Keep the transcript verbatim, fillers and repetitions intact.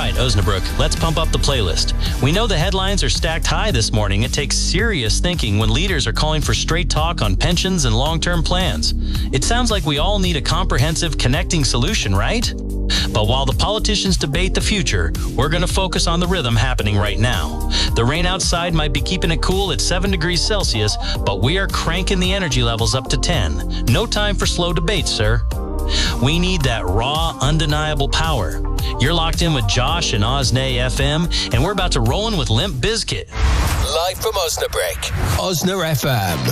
right, Osnabrück, let's pump up the playlist. We know the headlines are stacked high this morning. It takes serious thinking when leaders are calling for straight talk on pensions and long-term plans. It sounds like we all need a comprehensive, connecting solution, right? But while the politicians debate the future, we're going to focus on the rhythm happening right now. The rain outside might be keeping it cool at seven degrees Celsius, but we are cranking the energy levels up to ten. No time for slow debates, sir. We need that raw, undeniable power. You're locked in with Josh and Osnay F M, and we're about to roll in with Limp Bizkit. Live from Osnabrück, Osna F M.